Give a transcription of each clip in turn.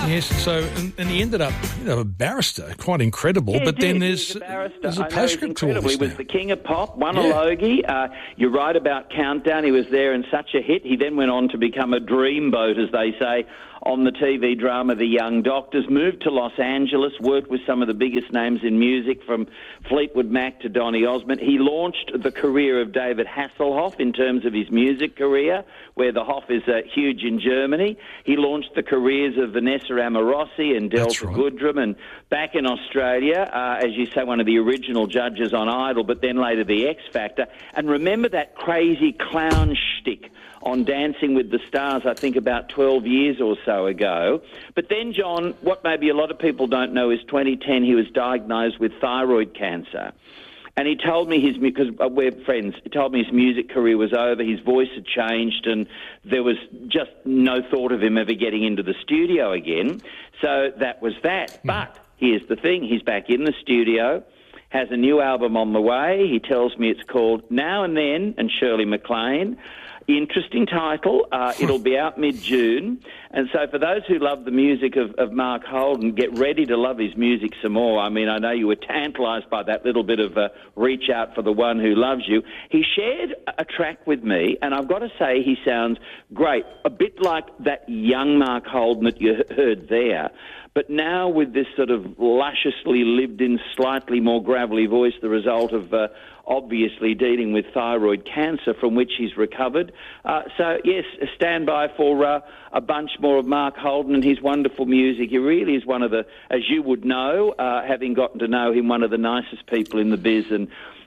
Yes, so, and he ended up, a barrister, quite incredible, but then there's a postscript to all this He was now. the king of pop, won a Logie. You're right about Countdown. He was there and such a hit. He then went on to become a dreamboat, as they say, on the TV drama The Young Doctors, moved to Los Angeles, worked with some of the biggest names in music, from Fleetwood Mac to Donny Osmond. He launched the career of David Hasselhoff in terms of his music career, where the Hoff is huge in Germany. He launched the careers of Vanessa Amorossi and Delta Goodrem, and back in Australia, as you say, one of the original judges on Idol, but then later the X Factor. And remember that crazy clown shtick on Dancing with the Stars, I think about 12 years or so ago. But then, John, what maybe a lot of people don't know is 2010 he was diagnosed with thyroid cancer. And he told me because we're friends, he told me his music career was over, his voice had changed, and there was just no thought of him ever getting into the studio again. So that was that. But here's the thing, he's back in the studio, has a new album on the way. He tells me it's called Now and Then and Shirley MacLaine. Interesting title. It'll be out mid-June. And so for those who love the music of Mark Holden, get ready to love his music some more. I mean, I know you were tantalised by that little bit of reach out for the one who loves you. He shared a track with me, and I've got to say he sounds great. A bit like that young Mark Holden that you heard there. But now with this sort of lusciously lived-in, slightly more gravelly voice, the result of obviously dealing with thyroid cancer, from which he's recovered. So, yes, stand by for a bunch more of Mark Holden and his wonderful music. He really is one of the, as you would know, having gotten to know him, one of the nicest people in the biz, and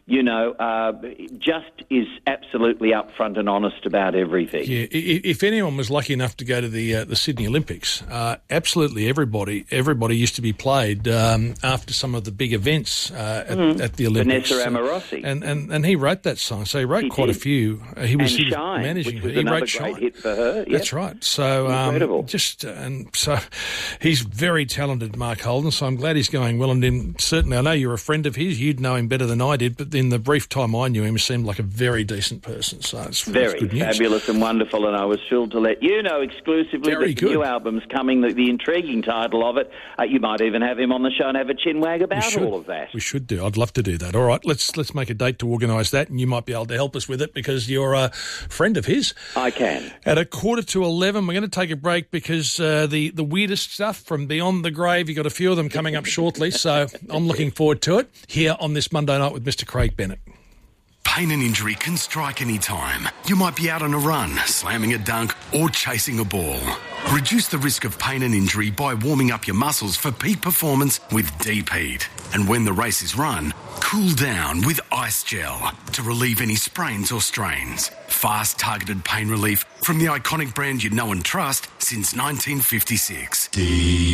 just is absolutely upfront and honest about everything. Yeah, if anyone was lucky enough to go to the Sydney Olympics, absolutely everybody used to be played after some of the big events at the Olympics. Vanessa Amorossi. And he wrote that song, so he wrote quite a few. He was Shine, managing. Which was he another wrote great Shine. hit for her. Yep. That's right. So incredible. So he's very talented, Mark Holden. So I'm glad he's going well. And then certainly, I know you're a friend of his. You'd know him better than I did, but in the brief time I knew him, he seemed like a very decent person. So it's very good news. Fabulous and wonderful, and I was thrilled to let you know exclusively that the new album's coming, the intriguing title of it. You might even have him on the show and have a chinwag about all of that. We should do. I'd love to do that. All right, let's make a date to organise that, and you might be able to help us with it because you're a friend of his. I can. At 11:15, we're going to take a break because the weirdest stuff from Beyond the Grave, you've got a few of them coming up shortly, so I'm looking forward to it here on this Monday night with Mr. Craig Bennett. Pain and injury can strike any time. You might be out on a run, slamming a dunk, or chasing a ball. Reduce the risk of pain and injury by warming up your muscles for peak performance with Deep Heat. And when the race is run, cool down with Ice Gel to relieve any sprains or strains. Fast, targeted pain relief from the iconic brand you know and trust since 1956. Deep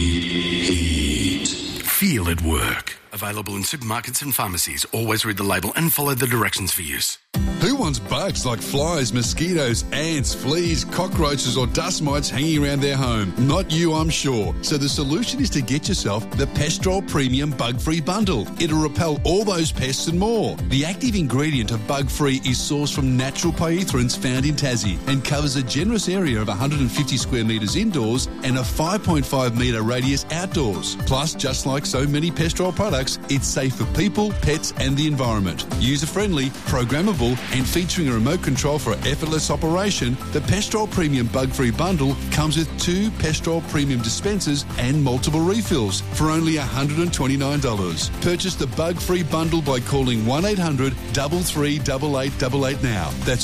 Heat. Feel it work. Available in supermarkets and pharmacies. Always read the label and follow the directions for use. Who wants bugs like flies, mosquitoes, ants, fleas, cockroaches or dust mites hanging around their home? Not you, I'm sure. So the solution is to get yourself the Pestrol Premium Bug-Free Bundle. It'll repel all those pests and more. The active ingredient of Bug-Free is sourced from natural pyrethroins found in Tassie and covers a generous area of 150 square metres indoors and a 5.5 metre radius outdoors. Plus, just like so many Pestrol products, it's safe for people, pets and the environment. User-friendly, programmable and featuring a remote control for effortless operation, the Pestrol Premium Bug-Free Bundle comes with 2 Pestrol Premium dispensers and multiple refills for only $129. Purchase the Bug-Free Bundle by calling 1-800-338888 now. That's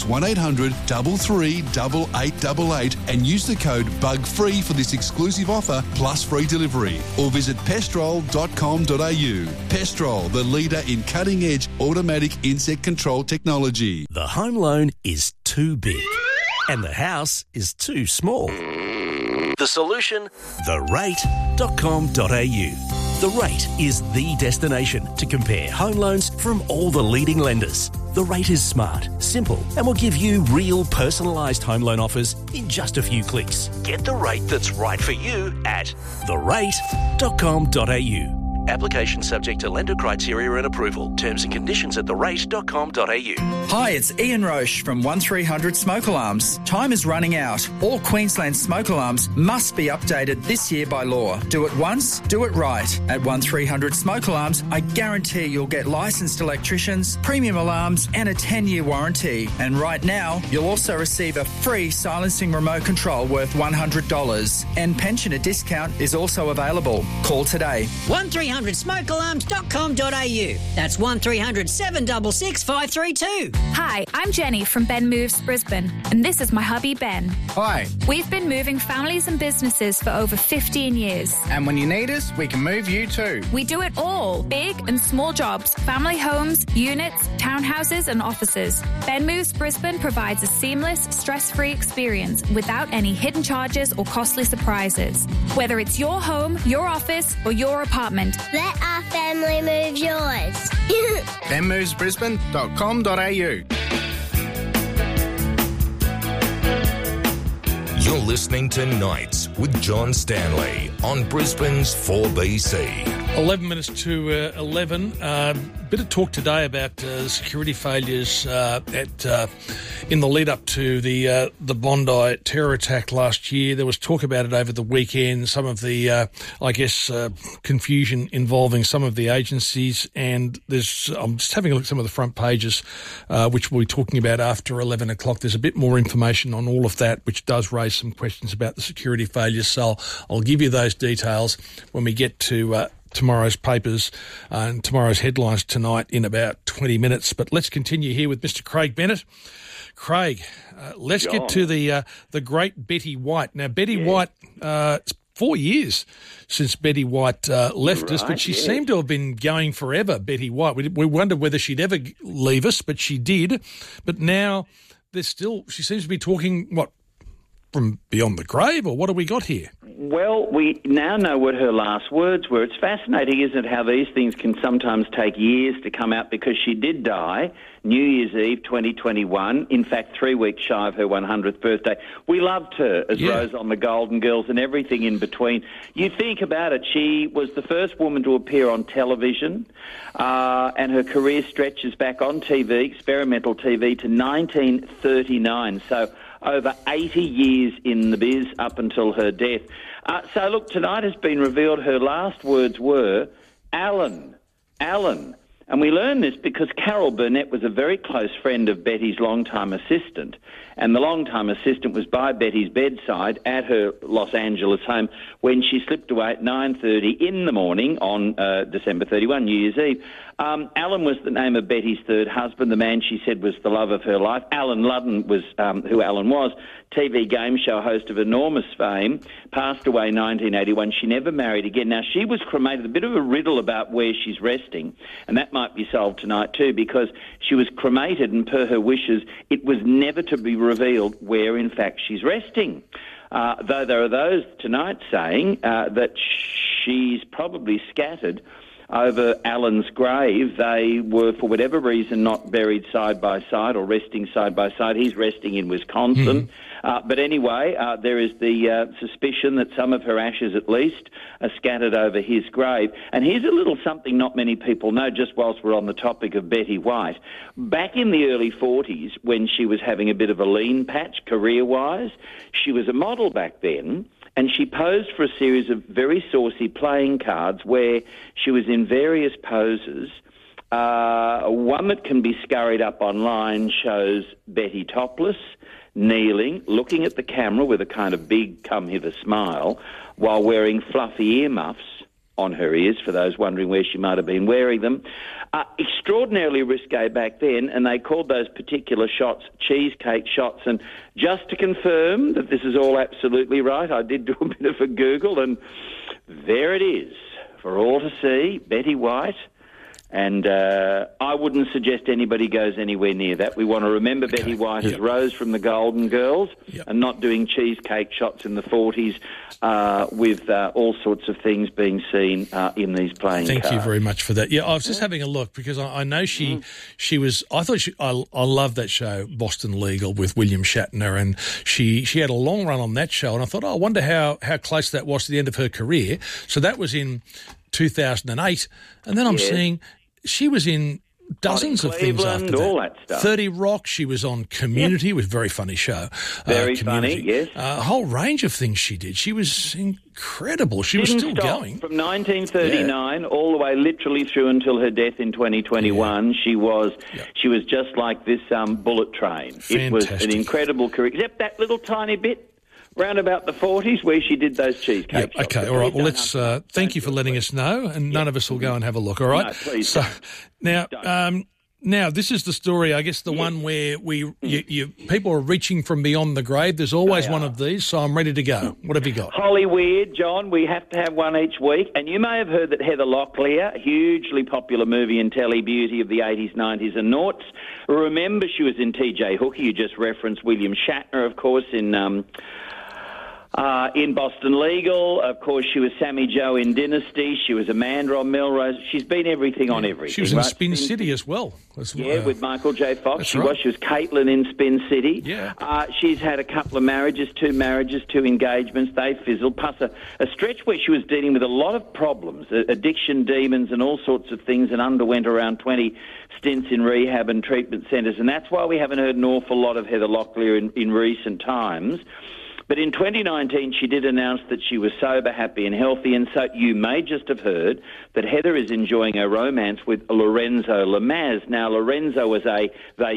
1-800-338888 and use the code BUGFREE for this exclusive offer plus free delivery. Or visit pestrol.com.au. Pestrol, the leader in cutting-edge automatic insect control technology. The home loan is too big and the house is too small. The solution? therate.com.au. The Rate is the destination to compare home loans from all the leading lenders. The Rate is smart, simple, and will give you real personalised home loan offers in just a few clicks. Get the rate that's right for you at therate.com.au. Application subject to lender criteria and approval. Terms and conditions at therate.com.au. Hi, it's Ian Roche from 1300 Smoke Alarms. Time is running out. All Queensland smoke alarms must be updated this year by law. Do it once, do it right. At 1300 Smoke Alarms, I guarantee you'll get licensed electricians, premium alarms and a 10-year warranty. And right now, you'll also receive a free silencing remote control worth $100. And pensioner discount is also available. Call today. 1300smokealarms.com.au. That's 1300 766 532. Hi, I'm Jenny from Ben Moves Brisbane, and this is my hubby Ben. Hi. We've been moving families and businesses for over 15 years. And when you need us, we can move you too. We do it all, big and small jobs, family homes, units, townhouses and offices. Ben Moves Brisbane provides a seamless, stress-free experience without any hidden charges or costly surprises. Whether it's your home, your office or your apartment. Let our family move yours. benmovesbrisbane.com.au. You're listening to Nights with John Stanley on Brisbane's 4BC. 11 minutes to 11. Bit of talk today about security failures in the lead up to the Bondi terror attack last year. There was talk about it over the weekend. Some of the, confusion involving some of the agencies. And I'm just having a look at some of the front pages, which we'll be talking about after 11 o'clock. There's a bit more information on all of that, which does raise some questions about the security failures. So I'll give you those details when we get to tomorrow's papers and tomorrow's headlines tonight in about 20 minutes. But let's continue here with Mr. Craig Bennett. Craig, let's get to the great Betty White. Now, Betty White, it's 4 years since Betty White left us, but she seemed to have been going forever, Betty White. We wondered whether she'd ever leave us, but she did. But now she seems to be talking, from beyond the grave, or what have we got here? Well, we now know what her last words were. It's fascinating, isn't it, how these things can sometimes take years to come out, because she did die New Year's Eve 2021, in fact 3 weeks shy of her 100th birthday. We loved her as Rose on the Golden Girls and everything in between. You think about it, she was the first woman to appear on television, and her career stretches back on TV, experimental TV, to 1939, so over 80 years in the biz up until her death. So look, tonight has been revealed her last words were, Alan. And we learn this because Carol Burnett was a very close friend of Betty's long-time assistant, and the long-time assistant was by Betty's bedside at her Los Angeles home when she slipped away at 9:30 in the morning on December 31, New Year's Eve. Alan was the name of Betty's third husband, the man she said was the love of her life. Alan Ludden was who Alan was, TV game show host of enormous fame, passed away in 1981. She never married again. Now, she was cremated, a bit of a riddle about where she's resting, and that might be solved tonight too, because she was cremated, and per her wishes, it was never to be revealed where, in fact, she's resting. Though there are those tonight saying that she's probably scattered over Alan's grave. They were, for whatever reason, not buried side by side or resting side by side. He's resting in Wisconsin. But anyway, there is the suspicion that some of her ashes, at least, are scattered over his grave. And here's a little something not many people know, just whilst we're on the topic of Betty White. Back in the early 40s, when she was having a bit of a lean patch career-wise, she was a model back then, and she posed for a series of very saucy playing cards where she was in various poses. One that can be scurried up online shows Betty topless, kneeling, looking at the camera with a kind of big come-hither smile, while wearing fluffy earmuffs on her ears, for those wondering where she might have been wearing them. Extraordinarily risque back then, and they called those particular shots cheesecake shots. And just to confirm that this is all absolutely right, I did do a bit of a Google, and there it is for all to see, Betty White. And I wouldn't suggest anybody goes anywhere near that. We want to remember Betty White as Rose from the Golden Girls, and not doing cheesecake shots in the 40s with all sorts of things being seen in these playing cards. Thank you very much for that. Yeah, I was just having a look because I know she was. I love that show, Boston Legal, with William Shatner, and she had a long run on that show. And I thought, I wonder how close that was to the end of her career. So that was in 2008, and then I'm seeing she was in dozens of things after that. All that stuff. 30 Rock, she was on Community, was a very funny show. Very Community. funny, yes. A whole range of things she did. She was incredible. She was still going. From 1939 all the way literally through until her death in 2021, she was just like this bullet train. Fantastic. It was an incredible career, except that little tiny bit round about the 40s where she did those cheesecake shops. Okay, all right. Well, let's thank you for letting us know, and none of us will go and have a look, all right? No, please so, don't. Now, this is the story, I guess, the one where people are reaching from beyond the grave. There's always one of these, so I'm ready to go. What have you got? Hollyweird, John. We have to have one each week. And you may have heard that Heather Locklear, hugely popular movie and telly beauty of the 80s, 90s and noughts. Remember, she was in TJ Hooker. You just referenced William Shatner, of course, in Boston Legal. Of course, she was Sammy Jo in Dynasty. She was Amanda on Melrose. She's been everything on everything. She was in Spin City as well. With Michael J. Fox. She right. was Caitlin in Spin City. Yeah. She's had a couple of marriages, two engagements. They fizzled. Plus a stretch where she was dealing with a lot of problems, addiction, demons and all sorts of things, and underwent around 20 stints in rehab and treatment centres. And that's why we haven't heard an awful lot of Heather Locklear in recent times. But in 2019, she did announce that she was sober, happy and healthy, and so you may just have heard that Heather is enjoying a romance with Lorenzo Lamas. Now, Lorenzo was a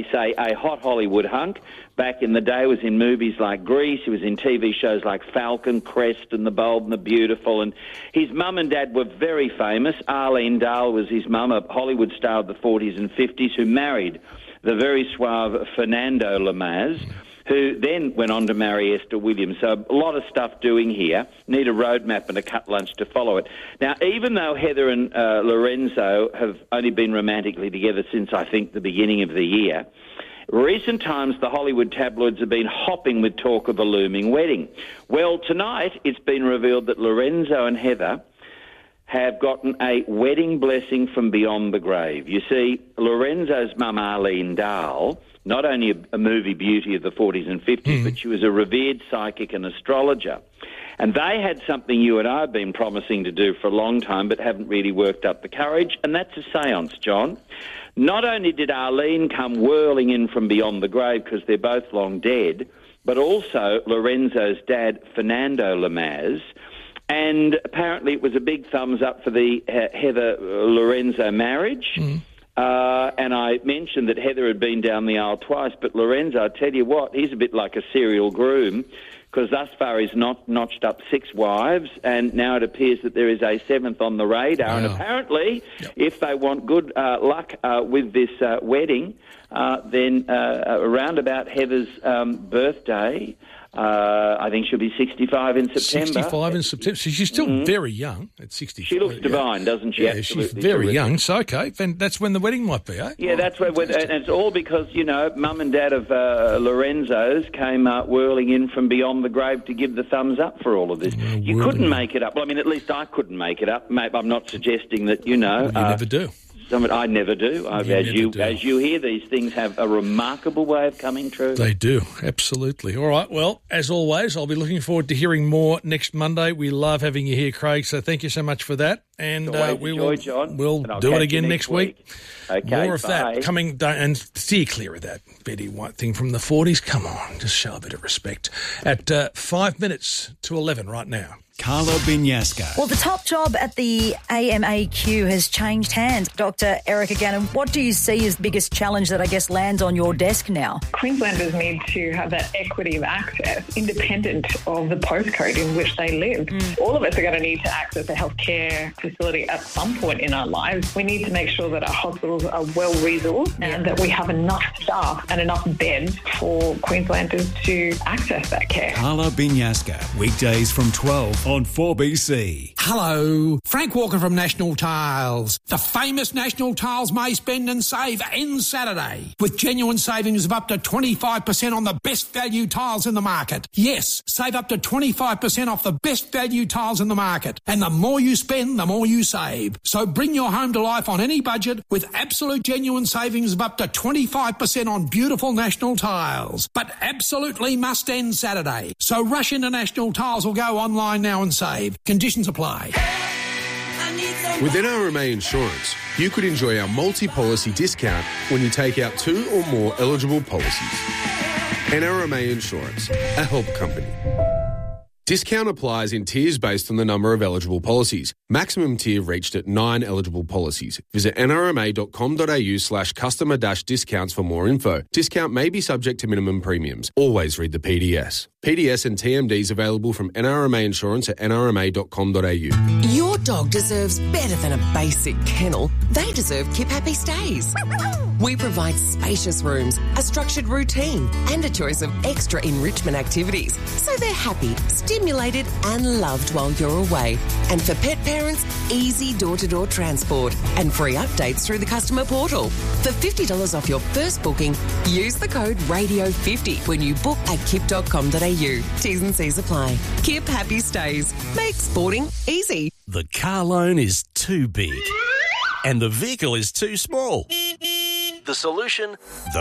hot Hollywood hunk. Back in the day, was in movies like Grease. He was in TV shows like Falcon, Crest and The Bold and the Beautiful. And his mum and dad were very famous. Arlene Dahl was his mum, a Hollywood star of the 40s and 50s, who married the very suave Fernando Lamas, who then went on to marry Esther Williams. So a lot of stuff doing here. Need a roadmap and a cut lunch to follow it. Now, even though Heather and Lorenzo have only been romantically together since, I think, the beginning of the year, recent times the Hollywood tabloids have been hopping with talk of a looming wedding. Well, tonight it's been revealed that Lorenzo and Heather have gotten a wedding blessing from beyond the grave. You see, Lorenzo's mum, Arlene Dahl, not only a movie beauty of the 40s and 50s, but she was a revered psychic and astrologer. And they had something you and I have been promising to do for a long time but haven't really worked up the courage, and that's a seance, John. Not only did Arlene come whirling in from beyond the grave because they're both long dead, but also Lorenzo's dad, Fernando Lamas. And apparently it was a big thumbs up for the Heather-Lorenzo marriage. And I mentioned that Heather had been down the aisle twice, but Lorenzo, I tell you what, he's a bit like a serial groom, because thus far he's notched up 6 wives, and now it appears that there is a 7th on the radar. Wow. And apparently, if they want good luck with this wedding, then around about Heather's birthday, I think she'll be 65 in September. 65 in September. So she's still very young at 65. She looks divine, doesn't she? Yeah, she's very young. So, okay, then that's when the wedding might be, eh? Yeah, that's where, and it's all because, you know, mum and dad of Lorenzo's came whirling in from beyond the grave to give the thumbs up for all of this. You couldn't make it up. Well, I mean, at least I couldn't make it up. Mate, I'm not suggesting that, you know... You never do. I never do. As you hear, these things have a remarkable way of coming true. They do, absolutely. All right, well, as always, I'll be looking forward to hearing more next Monday. We love having you here, Craig, so thank you so much for that. And we'll do it again next week. Okay, more of that coming, and steer clear of that Betty White thing from the 40s. Come on, just show a bit of respect. At 5 minutes to 11 right now. Carla Binyasca. Well, the top job at the AMAQ has changed hands. Dr. Erica Gannon, what do you see as the biggest challenge that I guess lands on your desk now? Queenslanders need to have that equity of access independent of the postcode in which they live. All of us are going to need to access a healthcare facility at some point in our lives. We need to make sure that our hospitals are well resourced and that we have enough staff and enough beds for Queenslanders to access that care. Carla Binyasca, weekdays from 12 on 4BC. Hello, Frank Walker from National Tiles. The famous National Tiles May Spend and Save ends Saturday with genuine savings of up to 25% on the best value tiles in the market. Yes, save up to 25% off the best value tiles in the market. And the more you spend, the more you save. So bring your home to life on any budget with absolute genuine savings of up to 25% on beautiful National Tiles. But absolutely must end Saturday. So rush into National Tiles or go online now and save. Conditions apply. I need With NRMA Insurance, you could enjoy our multi-policy discount when you take out 2 or more eligible policies. NRMA Insurance, a help company. Discount applies in tiers based on the number of eligible policies. Maximum tier reached at 9 eligible policies. Visit nrma.com.au/customer-discounts for more info. Discount may be subject to minimum premiums. Always read the PDS. PDS and TMDs available from NRMA Insurance at nrma.com.au. Your dog deserves better than a basic kennel. They deserve Keep Happy Stays. We provide spacious rooms, a structured routine, and a choice of extra enrichment activities, so they're happy, stimulated and loved while you're away. And for pet parents, easy door-to-door transport and free updates through the customer portal. For $50 off your first booking, use the code RADIO50 when you book at kip.com.au. T's and C's apply. Kip Happy Stays. Make sporting easy. The car loan is too big and the vehicle is too small. The solution?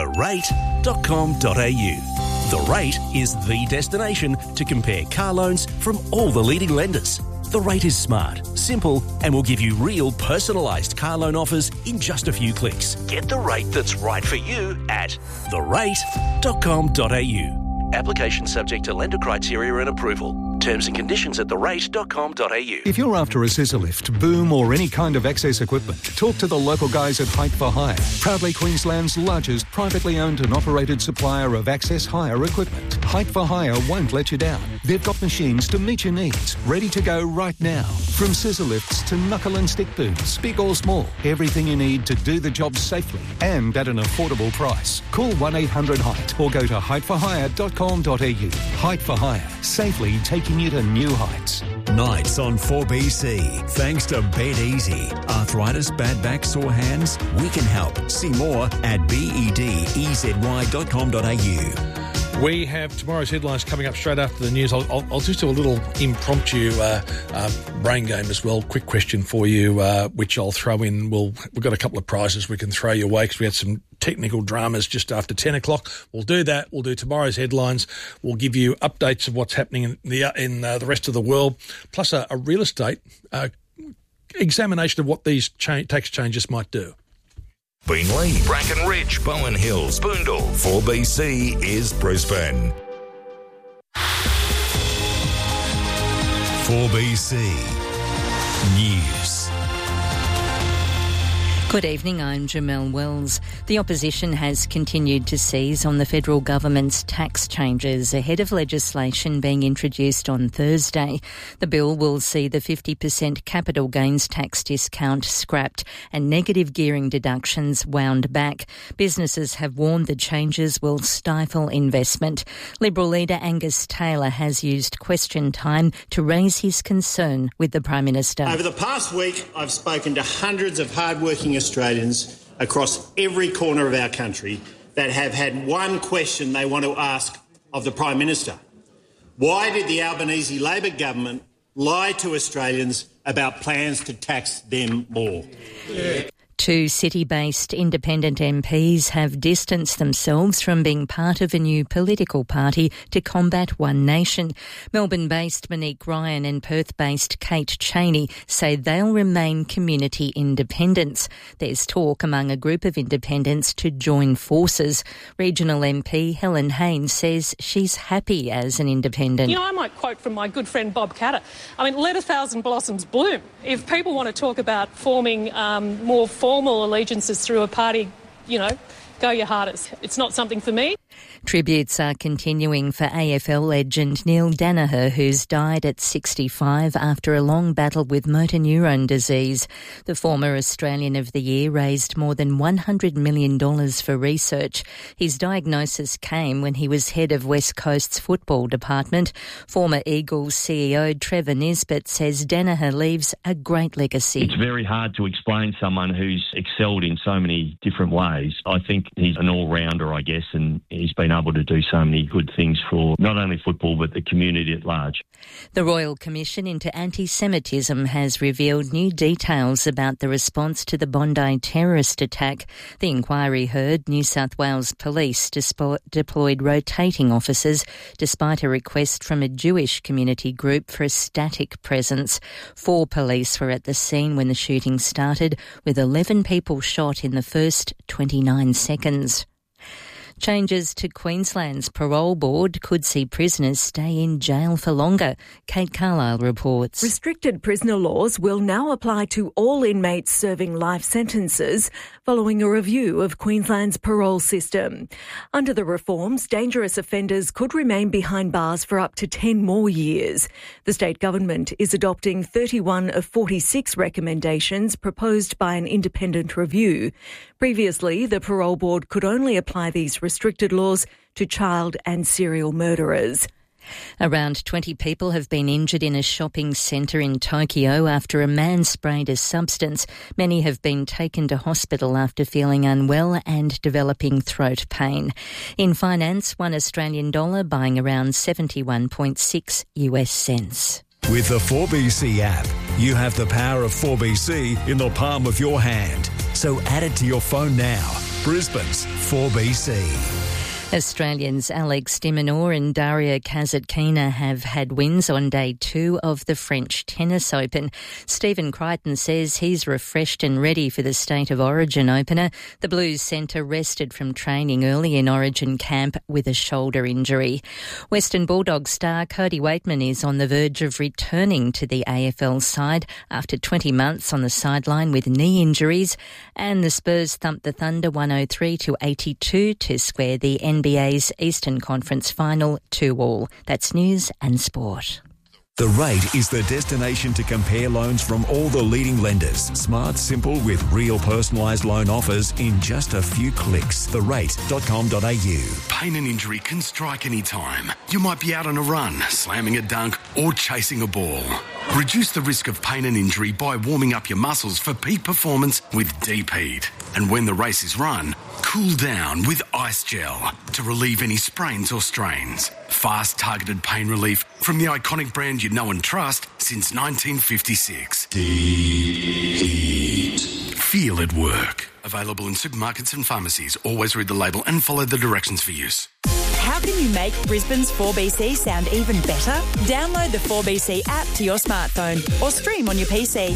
therate.com.au. The Rate is the destination to compare car loans from all the leading lenders. The Rate is smart, simple, and will give you real personalised car loan offers in just a few clicks. Get the rate that's right for you at therate.com.au. Application subject to lender criteria and approval. Terms and conditions at therate.com.au. If you're after a scissor lift, boom or any kind of access equipment, talk to the local guys at Height for Hire. Proudly Queensland's largest privately owned and operated supplier of access hire equipment. Height for Hire won't let you down. They've got machines to meet your needs, ready to go right now. From scissor lifts to knuckle and stick booms, big or small, everything you need to do the job safely and at an affordable price. Call 1-800-HEIGHT or go to heightforhire.com.au. Height for Hire, safely taking you to new heights. Nights on 4BC. Thanks to Bed Easy. Arthritis, bad back, sore hands? We can help. See more at bedezy.com.au. We have tomorrow's headlines coming up straight after the news. I'll just do a little impromptu brain game as well. Quick question for you, which I'll throw in. We've got a couple of prizes we can throw your way because we had some technical dramas just after 10 o'clock. We'll do that. We'll do tomorrow's headlines. We'll give you updates of what's happening in the rest of the world, plus a real estate examination of what these tax changes might do. Beenleigh, Brackenridge, Bowen Hills, Boondall. 4BC is Brisbane. 4BC News. Good evening, I'm Jamelle Wells. The opposition has continued to seize on the federal government's tax changes ahead of legislation being introduced on Thursday. The bill will see the 50% capital gains tax discount scrapped and negative gearing deductions wound back. Businesses have warned the changes will stifle investment. Liberal leader Angus Taylor has used question time to raise his concern with the Prime Minister. Over the past week, I've spoken to hundreds of hard-working Australians across every corner of our country that have had one question they want to ask of the Prime Minister. Why did the Albanese Labor government lie to Australians about plans to tax them more? Two city-based independent MPs have distanced themselves from being part of a new political party to combat One Nation. Melbourne-based Monique Ryan and Perth-based Kate Cheney say they'll remain community independents. There's talk among a group of independents to join forces. Regional MP Helen Haynes says she's happy as an independent. You know, I might quote from my good friend Bob Catter. I mean, let a thousand blossoms bloom. If people want to talk about forming more formal allegiances through a party, you know, go your hardest. It's not something for me. Tributes are continuing for AFL legend Neil Daniher, who's died at 65 after a long battle with motor neurone disease. The former Australian of the Year raised more than $100 million for research. His diagnosis came when he was head of West Coast's football department. Former Eagles CEO Trevor Nisbet says Daniher leaves a great legacy. It's very hard to explain someone who's excelled in so many different ways. I think he's an all-rounder, I guess, and he's he's been able to do so many good things for not only football but the community at large. The Royal Commission into Anti-Semitism has revealed new details about the response to the Bondi terrorist attack. The inquiry heard New South Wales Police deployed rotating officers despite a request from a Jewish community group for a static presence. 4 police were at the scene when the shooting started, with 11 people shot in the first 29 seconds. Changes to Queensland's parole board could see prisoners stay in jail for longer. Kate Carlisle reports. Restricted prisoner laws will now apply to all inmates serving life sentences following a review of Queensland's parole system. Under the reforms, dangerous offenders could remain behind bars for up to 10 more years. The state government is adopting 31 of 46 recommendations proposed by an independent review. Previously, the parole board could only apply these restricted laws to child and serial murderers. Around 20 people have been injured in a shopping centre in Tokyo after a man sprayed a substance. Many have been taken to hospital after feeling unwell and developing throat pain. In finance, $1 Australian buying around 71.6 US cents. With the 4BC app, you have the power of 4BC in the palm of your hand. So add it to your phone now. Brisbane's 4BC. Australians Alex de Minaur and Daria Kasatkina have had wins on day 2 of the French Tennis Open. Stephen Crichton says he's refreshed and ready for the State of Origin opener. The Blues centre rested from training early in Origin camp with a shoulder injury. Western Bulldogs star Cody Waitman is on the verge of returning to the AFL side after 20 months on the sideline with knee injuries, and the Spurs thumped the Thunder 103-82 to square the NBA's Eastern Conference Final 2-2. That's news and sport. The Rate is the destination to compare loans from all the leading lenders. Smart, simple, with real personalised loan offers in just a few clicks. therate.com.au. Pain and injury can strike any time. You might be out on a run, slamming a dunk or chasing a ball. Reduce the risk of pain and injury by warming up your muscles for peak performance with Deep Heat. And when the race is run, cool down with Ice Gel to relieve any sprains or strains. Fast, targeted pain relief from the iconic brand you know and trust since 1956. Deep Heat. Feel it work. Available in supermarkets and pharmacies. Always read the label and follow the directions for use. How can you make Brisbane's 4BC sound even better? Download the 4BC app to your smartphone or stream on your PC.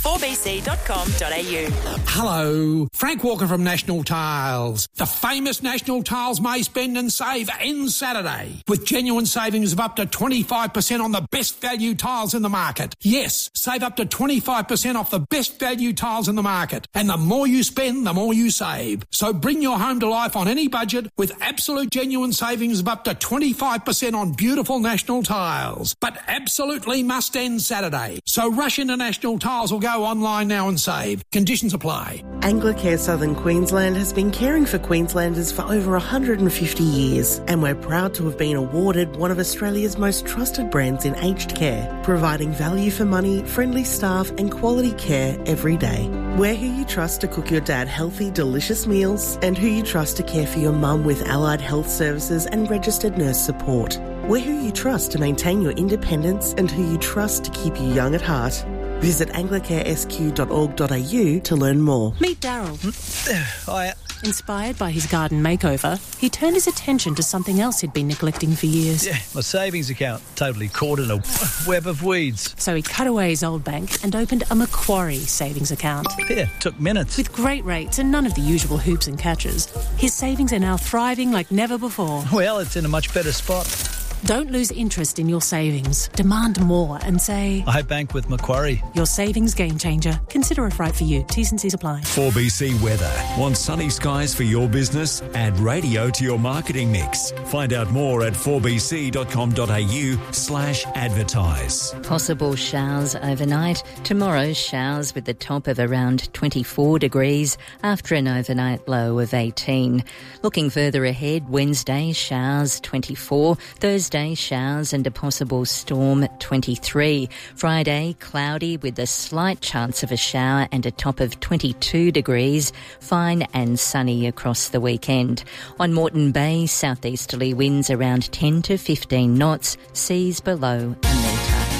4bc.com.au. Hello, Frank Walker from National Tiles. The famous National Tiles May Spend and Save ends Saturday with genuine savings of up to 25% on the best value tiles in the market. Yes, save up to 25% off the best value tiles in the market. And the more you spend, the more you save. So bring your home to life on any budget with absolute genuine savings of up to 25% on beautiful National Tiles. But absolutely must end Saturday. So rush into National Tiles or go online now and save. Conditions apply. Anglicare Southern Queensland has been caring for Queenslanders for over 150 years, and we're proud to have been awarded one of Australia's most trusted brands in aged care, providing value for money, friendly staff and quality care every day. We're who you trust to cook your dad healthy, delicious meals, and who you trust to care for your mum with allied health services and registered nurse support. We're who you trust to maintain your independence and who you trust to keep you young at heart. Visit anglicaresq.org.au to learn more. Meet Daryl. Inspired by his garden makeover, he turned his attention to something else he'd been neglecting for years. Yeah, my savings account, totally caught in a web of weeds. So he cut away his old bank and opened a Macquarie savings account. Yeah, took minutes. With great rates and none of the usual hoops and catches, his savings are now thriving like never before. Well, it's in a much better spot. Don't lose interest in your savings. Demand more and say, I bank with Macquarie. Your savings game changer. Consider if right for you. T's and C's apply. 4BC Weather. Want sunny skies for your business? Add radio to your marketing mix. Find out more at 4bc.com.au/advertise. Possible showers overnight. Tomorrow, showers with the top of around 24 degrees after an overnight low of 18. Looking further ahead, Wednesday, showers 24. Thursday, Thursday, showers and a possible storm, 23. Friday, cloudy with a slight chance of a shower and a top of 22 degrees. Fine and sunny across the weekend. On Moreton Bay, southeasterly winds around 10 to 15 knots, seas below a metre.